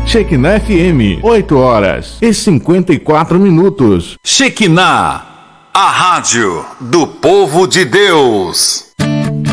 Shekinah FM, 8h54. Shekinah, a rádio do povo de Deus.